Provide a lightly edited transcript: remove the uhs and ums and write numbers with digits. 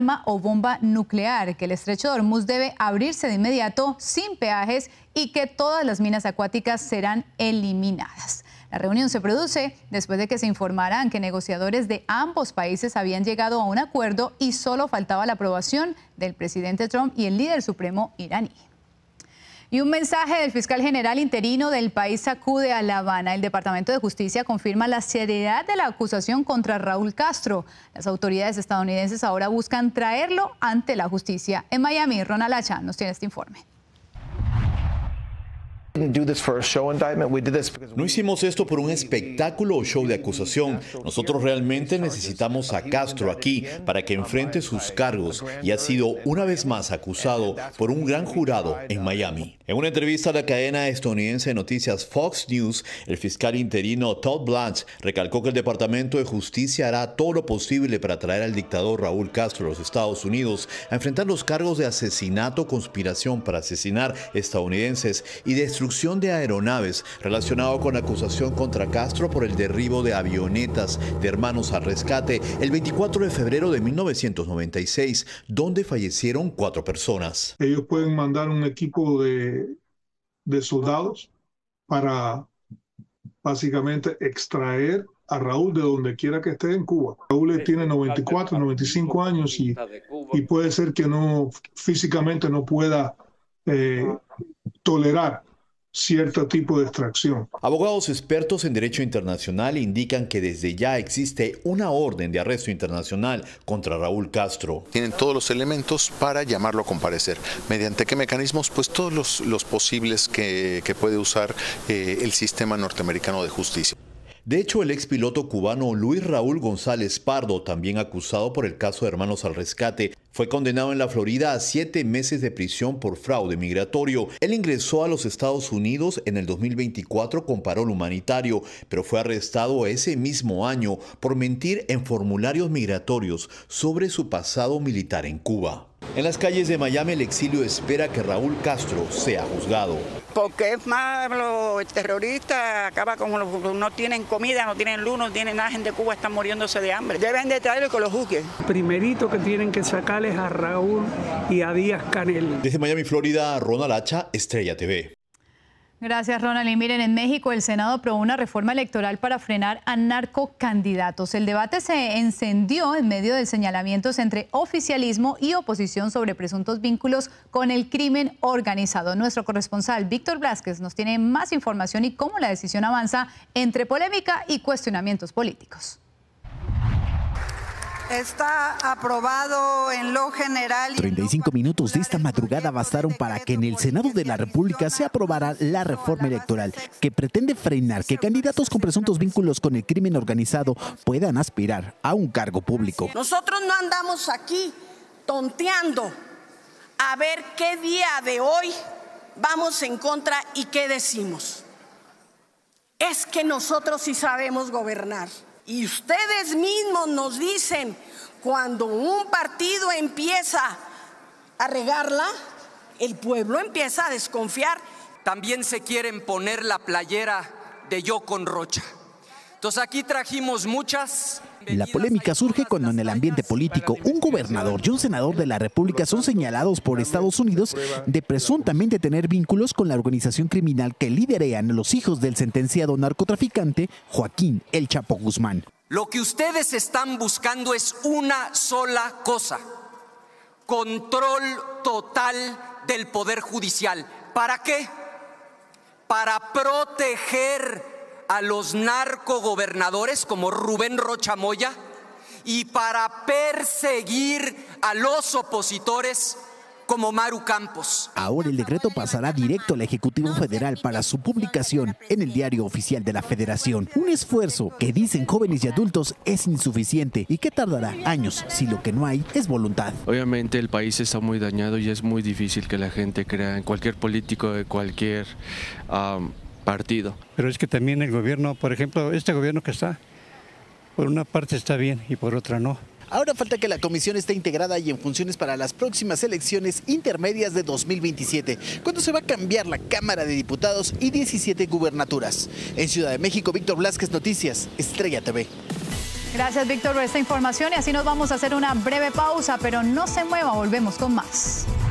o bomba nuclear, que el estrecho de Hormuz debe abrirse de inmediato sin peajes y que todas las minas acuáticas serán eliminadas. La reunión se produce después de que se informaran que negociadores de ambos países habían llegado a un acuerdo y solo faltaba la aprobación del presidente Trump y el líder supremo iraní. Y un mensaje del fiscal general interino del país sacude a La Habana. El Departamento de Justicia confirma la seriedad de la acusación contra Raúl Castro. Las autoridades estadounidenses ahora buscan traerlo ante la justicia. En Miami, Ronald Hacha nos tiene este informe. No hicimos esto por un espectáculo o show de acusación. Nosotros realmente necesitamos a Castro aquí para que enfrente sus cargos y ha sido una vez más acusado por un gran jurado en Miami. En una entrevista a la cadena estadounidense de noticias Fox News, el fiscal interino Todd Blanche recalcó que el Departamento de Justicia hará todo lo posible para traer al dictador Raúl Castro a los Estados Unidos a enfrentar los cargos de asesinato, conspiración para asesinar estadounidenses y destrucción de aeronaves relacionado con la acusación contra Castro por el derribo de avionetas de Hermanos al Rescate el 24 de febrero de 1996, donde fallecieron 4 personas. Ellos pueden mandar un equipo de soldados para básicamente extraer a Raúl de donde quiera que esté en Cuba. Raúl tiene 94, 95 años y puede ser que no físicamente no pueda tolerar cierto tipo de extracción. Abogados expertos en derecho internacional indican que desde ya existe una orden de arresto internacional contra Raúl Castro. Tienen todos los elementos para llamarlo a comparecer. ¿Mediante qué mecanismos? Pues todos los posibles que puede usar el sistema norteamericano de justicia. De hecho, el expiloto cubano Luis Raúl González Pardo, también acusado por el caso de Hermanos al Rescate, fue condenado en la Florida a 7 meses de prisión por fraude migratorio. Él ingresó a los Estados Unidos en el 2024 con parol humanitario, pero fue arrestado ese mismo año por mentir en formularios migratorios sobre su pasado militar en Cuba. En las calles de Miami, el exilio espera que Raúl Castro sea juzgado. Porque es malo, el terrorista acaba con los que no tienen comida, no tienen luz, no tienen nada, gente de Cuba están muriéndose de hambre. Deben de traerlo y que lo juzguen. Primerito que tienen que sacarles a Raúl y a Díaz Canel. Desde Miami, Florida, Ronald Hacha, Estrella TV. Gracias, Ronald. Y miren, en México el Senado aprobó una reforma electoral para frenar a narcocandidatos. El debate se encendió en medio de señalamientos entre oficialismo y oposición sobre presuntos vínculos con el crimen organizado. Nuestro corresponsal Víctor Blázquez nos tiene más información y cómo la decisión avanza entre polémica y cuestionamientos políticos. Está aprobado en lo general. 35 minutos de esta madrugada bastaron para que en el Senado de la República se aprobara la reforma electoral que pretende frenar que candidatos con presuntos vínculos con el crimen organizado puedan aspirar a un cargo público. Nosotros no andamos aquí tonteando a ver qué día de hoy vamos en contra y qué decimos. Es que nosotros sí sabemos gobernar. Y ustedes mismos nos dicen, cuando un partido empieza a regarla, el pueblo empieza a desconfiar. También se quieren poner la playera de Yo con Rocha. Entonces aquí trajimos muchas. La polémica surge cuando en el ambiente político un gobernador y un senador de la República son señalados por Estados Unidos de presuntamente tener vínculos con la organización criminal que liderean los hijos del sentenciado narcotraficante Joaquín El Chapo Guzmán. Lo que ustedes están buscando es una sola cosa: control total del Poder Judicial. ¿Para qué? Para proteger a los narcogobernadores como Rubén Rocha Moya y para perseguir a los opositores como Maru Campos. Ahora el decreto pasará directo al Ejecutivo Federal para su publicación en el Diario Oficial de la Federación. Un esfuerzo que dicen jóvenes y adultos es insuficiente y que tardará años si lo que no hay es voluntad. Obviamente el país está muy dañado y es muy difícil que la gente crea en cualquier político de cualquier partido. Pero es que también el gobierno, por ejemplo, este gobierno que está, por una parte está bien y por otra no. Ahora falta que la comisión esté integrada y en funciones para las próximas elecciones intermedias de 2027, cuando se va a cambiar la Cámara de Diputados y 17 gubernaturas. En Ciudad de México, Víctor Blázquez, Noticias, Estrella TV. Gracias, Víctor, por esta información y así nos vamos a hacer una breve pausa, pero no se mueva, volvemos con más.